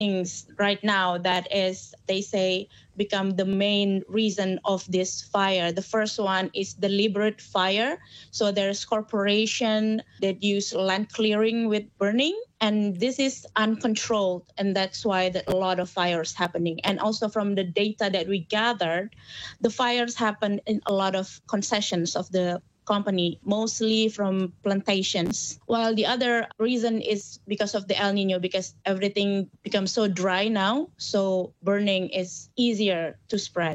things right now that is, they say, become the main reason of this fire. The first one is deliberate fire. So there's corporation that use land clearing with burning, and this is uncontrolled, and that's why a lot of fires happening. And also from the data that we gathered, the fires happen in a lot of concessions of the company, mostly from plantations. While the other reason is because of the El Nino, because everything becomes so dry now, so burning is easier to spread.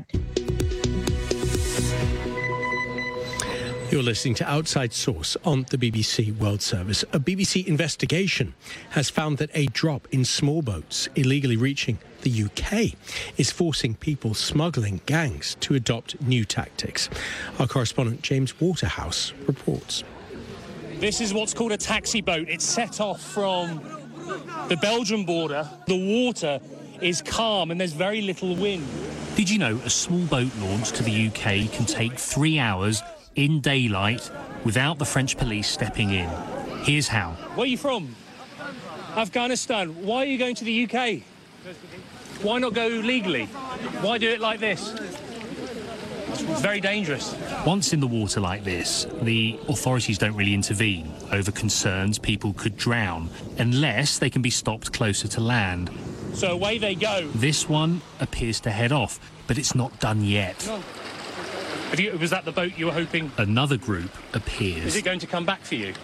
You're listening to Outside Source on the BBC World Service. A BBC investigation has found that a drop in small boats illegally reaching the UK is forcing people smuggling gangs to adopt new tactics. Our correspondent James Waterhouse reports. This is what's called a taxi boat. It's set off from the Belgian border. The water is calm and there's very little wind. Did you know a small boat launch to the UK can take 3 hours in daylight without the French police stepping in? Here's how. Where are you from? Afghanistan. Why are you going to the UK? Why not go legally? Why do it like this? It's very dangerous. Once in the water like this, the authorities don't really intervene over concerns people could drown unless they can be stopped closer to land. So away they go. This one appears to head off, but it's not done yet. No. Was that the boat you were hoping? Another group appears. Is it going to come back for you?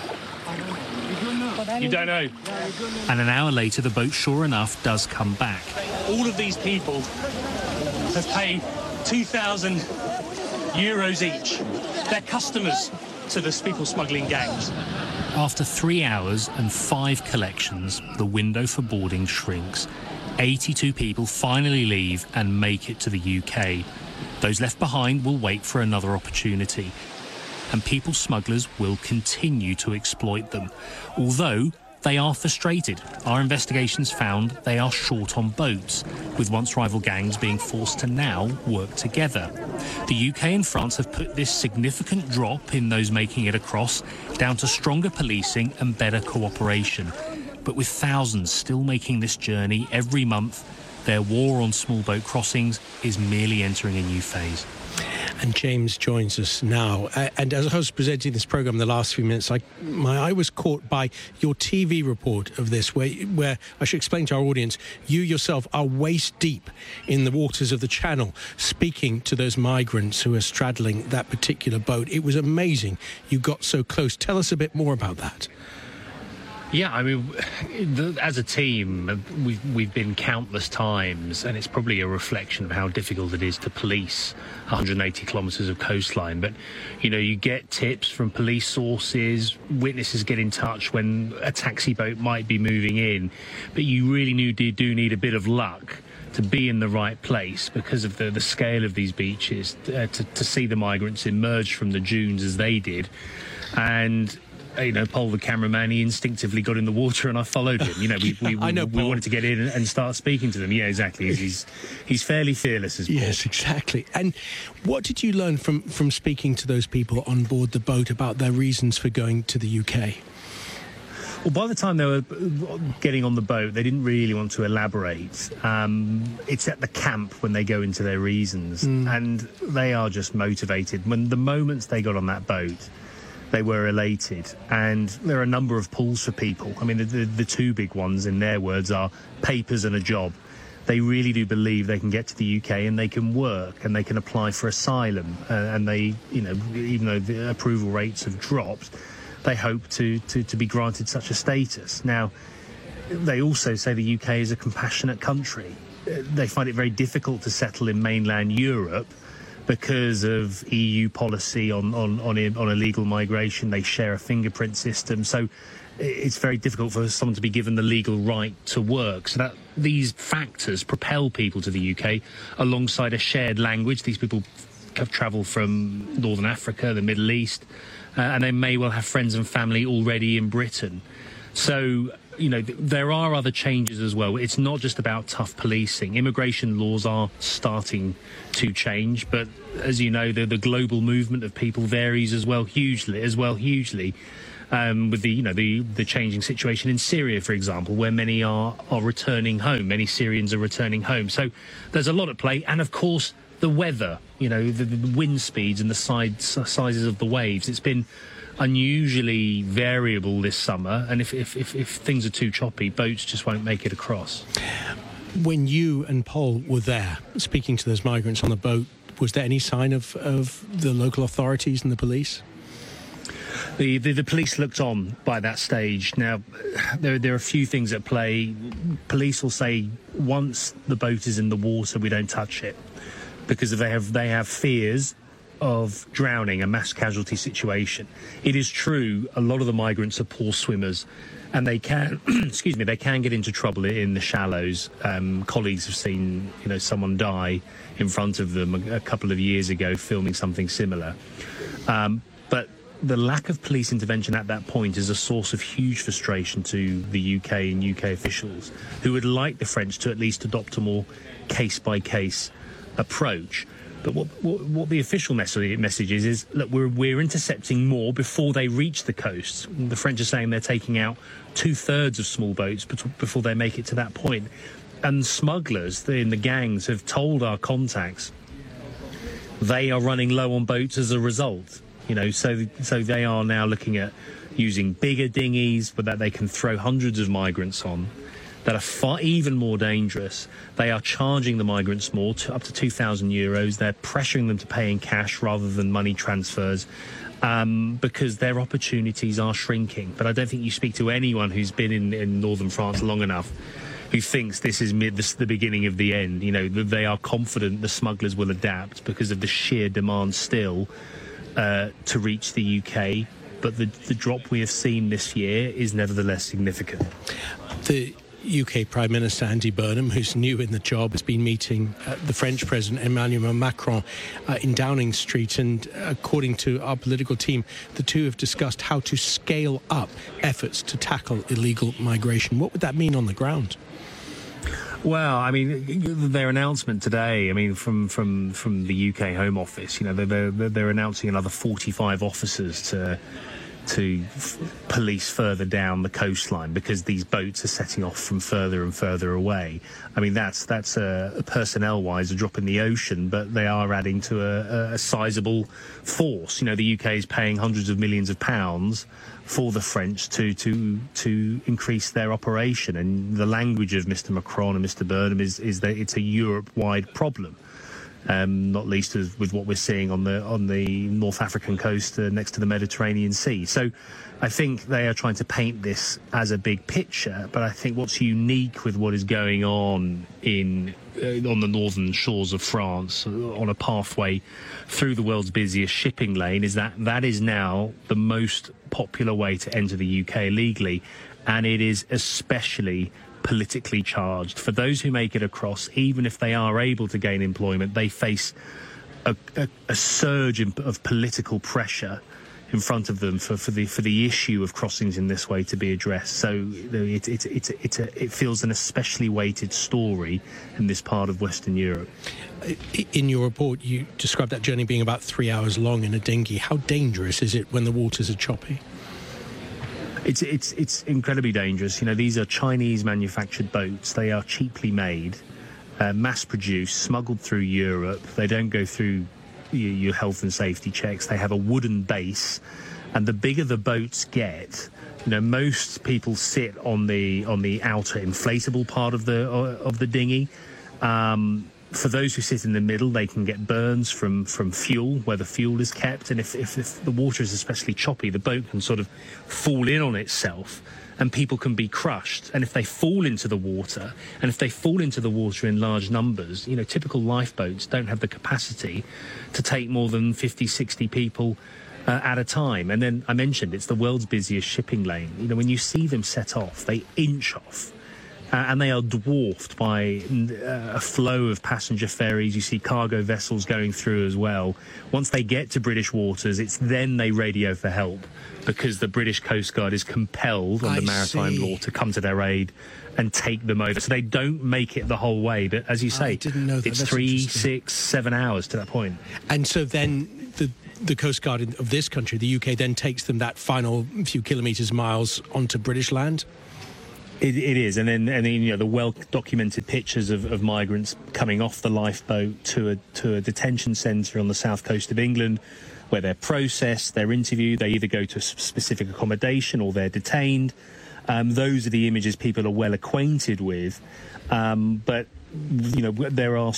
You don't know. And an hour later, the boat, sure enough, does come back. All of these people have paid 2,000 euros each. They're customers to the people smuggling gangs. After 3 hours and 5 collections, the window for boarding shrinks. 82 people finally leave and make it to the UK. Those left behind will wait for another opportunity. And people smugglers will continue to exploit them. Although they are frustrated. Our investigations found they are short on boats, with once rival gangs being forced to now work together. The UK and France have put this significant drop in those making it across down to stronger policing and better cooperation. But with thousands still making this journey every month, their war on small boat crossings is merely entering a new phase. And James joins us now. And as I was presenting this programme the last few minutes, my eye was caught by your TV report of this, where I should explain to our audience, you yourself are waist deep in the waters of the Channel, speaking to those migrants who are straddling that particular boat. It was amazing you got so close. Tell us a bit more about that. Yeah, I mean, as a team, we've been countless times, and it's probably a reflection of how difficult it is to police 180 kilometres of coastline. But, you know, you get tips from police sources, witnesses get in touch when a taxi boat might be moving in, but you really do need a bit of luck to be in the right place because of the scale of these beaches, to see the migrants emerge from the dunes as they did. And you know, Paul, the cameraman, he instinctively got in the water and I followed him. You know, we wanted to get in and start speaking to them. Yeah, exactly. He's fairly fearless as Paul. Yes, exactly. And what did you learn from speaking to those people on board the boat about their reasons for going to the UK? Well, by the time they were getting on the boat, they didn't really want to elaborate. It's at the camp when they go into their reasons, and they are just motivated. When the moments they got on that boat, they were elated, and there are a number of pulls for people. I mean, the two big ones, in their words, are papers and a job. They really do believe they can get to the UK and they can work and they can apply for asylum. And they, you know, even though the approval rates have dropped, they hope to be granted such a status. Now, they also say the UK is a compassionate country. They find it very difficult to settle in mainland Europe because of EU policy on illegal migration. They share a fingerprint system, so it's very difficult for someone to be given the legal right to work. So that these factors propel people to the UK alongside a shared language. These people have travelled from Northern Africa, the Middle East, and they may well have friends and family already in Britain. So, you know, there are other changes as well. It's not just about tough policing. Immigration laws are starting to change, but as you know, the global movement of people varies as well hugely. with the changing situation in Syria, for example, where many are returning home. Many Syrians are returning home. So there's a lot at play. And, of course, the weather, the wind speeds and the sizes of the waves. It's been unusually variable this summer. And if things are too choppy, boats just won't make it across. When you and Pol were there speaking to those migrants on the boat, was there any sign of the local authorities and the police? The police looked on by that stage. Now, there are a few things at play. Police will say once the boat is in the water, we don't touch it, because they have fears of drowning, a mass casualty situation. It is true, a lot of the migrants are poor swimmers, and they can, they can get into trouble in the shallows. Colleagues have seen, someone die in front of them a couple of years ago, filming something similar. But the lack of police intervention at that point is a source of huge frustration to the UK and UK officials, who would like the French to at least adopt a more case-by-case approach. But what the official message is look, we're intercepting more before they reach the coast. The French are saying they're taking out 2/3 of small boats before they make it to that point. And smugglers in the gangs have told our contacts they are running low on boats as a result. So they are now looking at using bigger dinghies, but that they can throw hundreds of migrants on, that are even more dangerous. They are charging the migrants more, up to €2,000. They're pressuring them to pay in cash rather than money transfers, because their opportunities are shrinking. But I don't think you speak to anyone who's been in northern France long enough who thinks this is the beginning of the end. They are confident the smugglers will adapt because of the sheer demand still to reach the UK, but the drop we have seen this year is nevertheless significant. The UK Prime Minister Andy Burnham, who's new in the job, has been meeting the French President Emmanuel Macron in Downing Street, and according to our political team, the two have discussed how to scale up efforts to tackle illegal migration. What would that mean on the ground? Well, their announcement today, from the UK Home Office, they're announcing another 45 officers to police further down the coastline, because these boats are setting off from further and further away. That's personnel-wise a drop in the ocean, but they are adding to a sizable force. The UK is paying hundreds of millions of pounds for the French to increase their operation, and the language of Mr. Macron and Mr. Burnham is that it's a Europe-wide problem. Not least with what we're seeing on the North African coast next to the Mediterranean Sea. So I think they are trying to paint this as a big picture, but I think what's unique with what is going on on the northern shores of France, on a pathway through the world's busiest shipping lane, is that is now the most popular way to enter the UK legally, and it is especially politically charged. For those who make it across, even if they are able to gain employment, they face a surge of political pressure in front of them for the issue of crossings in this way to be addressed. So it feels an especially weighted story in this part of Western Europe. In your report, you described that journey being about 3 hours long in a dinghy. How dangerous is it when the waters are choppy? It's incredibly dangerous. These are Chinese manufactured boats. They are cheaply made, mass produced, smuggled through Europe. They don't go through your health and safety checks. They have a wooden base, and the bigger the boats get, most people sit on the outer inflatable part of the dinghy. For those who sit in the middle, they can get burns from fuel, where the fuel is kept. And if the water is especially choppy, the boat can sort of fall in on itself, and people can be crushed. And if they fall into the water, in large numbers, typical lifeboats don't have the capacity to take more than 50, 60 people at a time. And then I mentioned it's the world's busiest shipping lane. When you see them set off, they inch off. And they are dwarfed by a flow of passenger ferries. You see cargo vessels going through as well. Once they get to British waters, it's then they radio for help, because the British Coast Guard is compelled under maritime law to come to their aid and take them over. So they don't make it the whole way. But as you say, it's 3, 6, 7 hours to that point. And so then the Coast Guard of this country, the UK, then takes them that final few kilometres, miles onto British land? It is, and then the well-documented pictures of migrants coming off the lifeboat to a detention centre on the south coast of England, where they're processed, they're interviewed, they either go to a specific accommodation or they're detained. Those are the images people are well acquainted with, but there are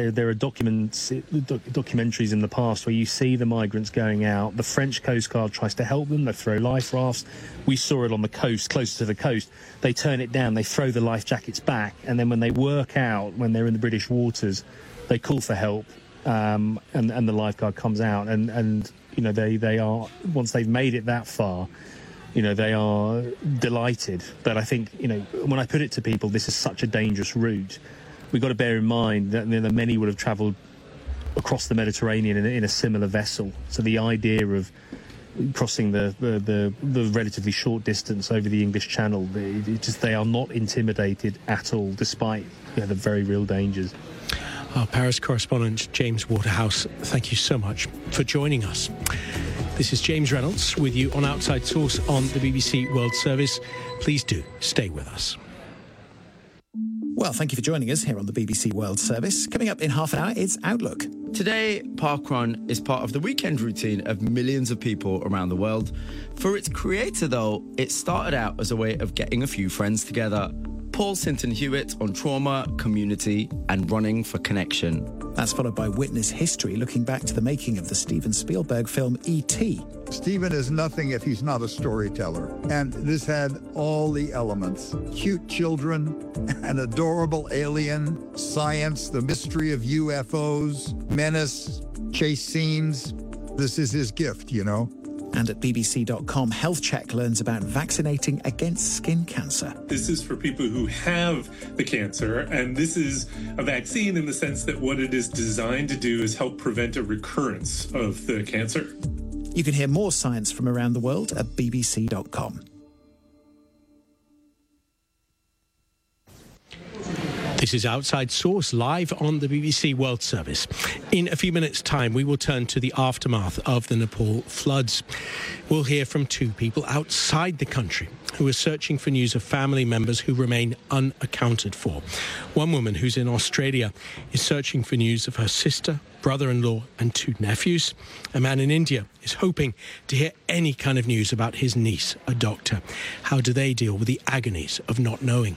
documentaries in the past where you see the migrants going out. The French Coast Guard tries to help them. They throw life rafts. We saw it on the coast, closer to the coast. They turn it down. They throw the life jackets back, and then when they work out, when they're in the British waters, they call for help, and the lifeguard comes out, and they are, once they've made it that far, they are delighted. But I think when I put it to people, this is such a dangerous route. We've got to bear in mind that many would have travelled across the Mediterranean in a similar vessel. So the idea of crossing the relatively short distance over the English Channel, they are not intimidated at all, despite the very real dangers. Our Paris correspondent, James Waterhouse, thank you so much for joining us. This is James Reynolds with you on Outside Source on the BBC World Service. Please do stay with us. Well, thank you for joining us here on the BBC World Service. Coming up in half an hour, it's Outlook. Today, parkrun is part of the weekend routine of millions of people around the world. For its creator, though, it started out as a way of getting a few friends together. Paul Sinton Hewitt on trauma, community, and running for connection. That's followed by Witness History, looking back to the making of the Steven Spielberg film E.T. Steven is nothing if he's not a storyteller. And this had all the elements. Cute children, an adorable alien, science, the mystery of UFOs, menace, chase scenes. This is his gift, And at bbc.com, Health Check learns about vaccinating against skin cancer. This is for people who have the cancer, and this is a vaccine in the sense that what it is designed to do is help prevent a recurrence of the cancer. You can hear more science from around the world at bbc.com. This is Outside Source, live on the BBC World Service. In a few minutes' time, we will turn to the aftermath of the Nepal floods. We'll hear from two people outside the country who are searching for news of family members who remain unaccounted for. One woman who's in Australia is searching for news of her sister, brother-in-law and two nephews. A man in India is hoping to hear any kind of news about his niece, a doctor. How do they deal with the agonies of not knowing?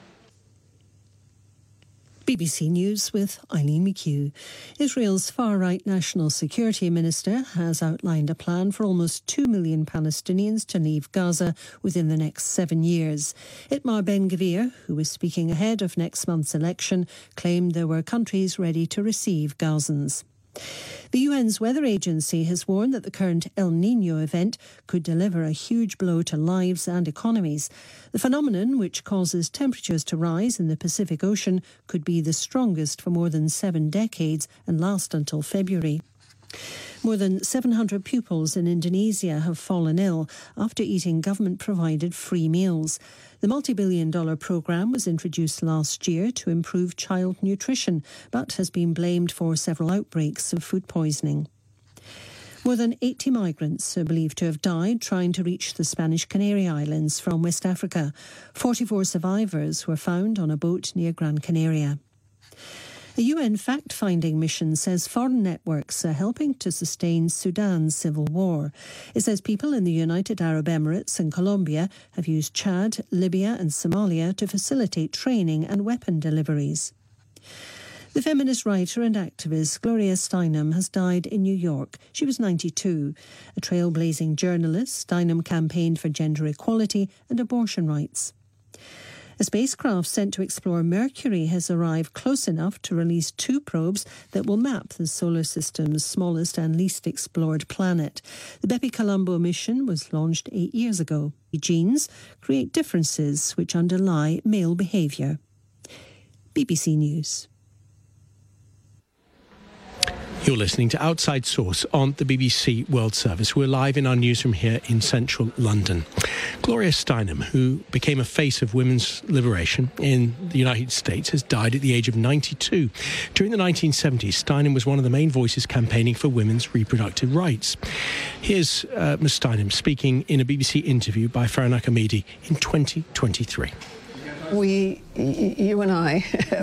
BBC News with Eileen McHugh. Israel's far-right National Security Minister has outlined a plan for almost 2 million Palestinians to leave Gaza within the next 7 years. Itmar Ben-Gvir, who is speaking ahead of next month's election, claimed there were countries ready to receive Gazans. The UN's weather agency has warned that the current El Niño event could deliver a huge blow to lives and economies. The phenomenon, which causes temperatures to rise in the Pacific Ocean, could be the strongest for more than 7 decades and last until February. More than 700 pupils in Indonesia have fallen ill after eating government-provided free meals. The multi-billion-dollar programme was introduced last year to improve child nutrition, but has been blamed for several outbreaks of food poisoning. More than 80 migrants are believed to have died trying to reach the Spanish Canary Islands from West Africa. 44 survivors were found on a boat near Gran Canaria. A UN fact-finding mission says foreign networks are helping to sustain Sudan's civil war. It says people in the United Arab Emirates and Colombia have used Chad, Libya and Somalia to facilitate training and weapon deliveries. The feminist writer and activist Gloria Steinem has died in New York. She was 92. A trailblazing journalist, Steinem campaigned for gender equality and abortion rights. A spacecraft sent to explore Mercury has arrived close enough to release 2 probes that will map the solar system's smallest and least explored planet. The Bepi Colombo mission was launched 8 years ago. Genes create differences which underlie male behaviour. BBC News. You're listening to Outside Source on the BBC World Service. We're live in our newsroom here in central London. Gloria Steinem, who became a face of women's liberation in the United States, has died at the age of 92. During the 1970s, Steinem was one of the main voices campaigning for women's reproductive rights. Here's Ms. Steinem speaking in a BBC interview by Farhan Ahmadi in 2023. You and I